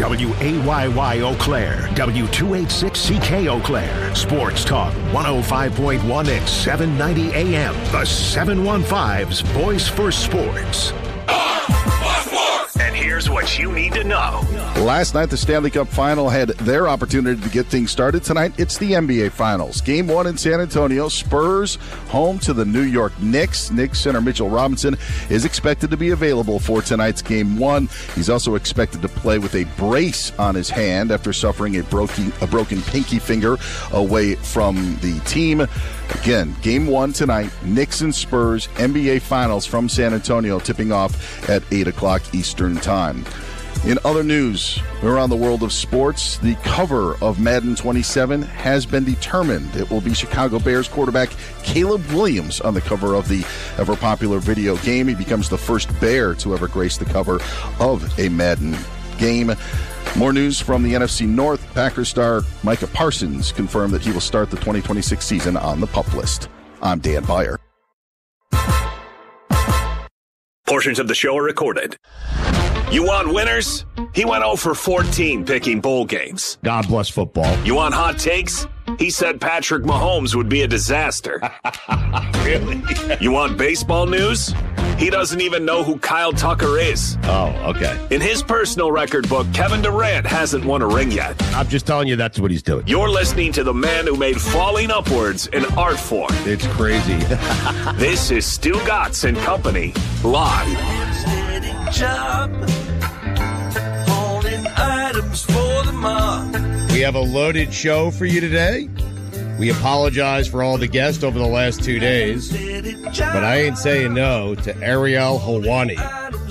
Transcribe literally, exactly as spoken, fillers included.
W A Y Y Eau Claire, W two eighty-six C K Eau Claire, Sports Talk one oh five point one and seven ninety A M. The seven one five's voice for sports. And here's what you need to know. Last night, the Stanley Cup Final had their opportunity to get things started. Tonight, it's the N B A Finals. Game one in San Antonio. Spurs home to the New York Knicks. Knicks center Mitchell Robinson is expected to be available for tonight's game one. He's also expected to play with a brace on his hand after suffering a broken, a broken pinky finger away from the team. Again, game one tonight, Knicks and Spurs, N B A Finals from San Antonio, tipping off at eight o'clock Eastern Time. In other news around the world of sports, the cover of Madden twenty-seven has been determined. It will be Chicago Bears quarterback Caleb Williams on the cover of the ever-popular video game. He becomes the first Bear to ever grace the cover of a Madden game. More news from the N F C North. Packers star Micah Parsons confirmed that he will start the twenty twenty-six season on the PUP list. I'm Dan Beyer. Portions of the show are recorded. You want winners? He went oh for fourteen picking bowl games. God bless football. You want hot takes? He said Patrick Mahomes would be a disaster. Really? You want baseball news? He doesn't even know who Kyle Tucker is. Oh, okay. In his personal record book, Kevin Durant hasn't won a ring yet. I'm just telling you that's what he's doing. You're listening to the man who made falling upwards an art form. It's crazy. This is Stu Gatz and Company, live. We have a loaded show for you today. We apologize for all the guests over the last two days, but I ain't saying no to Ariel Helwani.